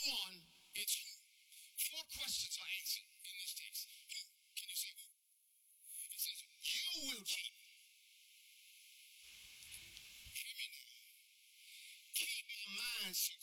one, it's who. Four questions are answered in this text. Who? Can you say who? It says, you will keep. Hear me now. Keep my mind